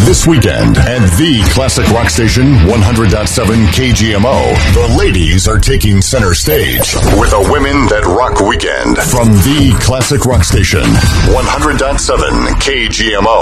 This weekend at the Classic Rock Station 100.7 KGMO, the ladies are taking center stage with a Women That Rock weekend from the Classic Rock Station 100.7 KGMO.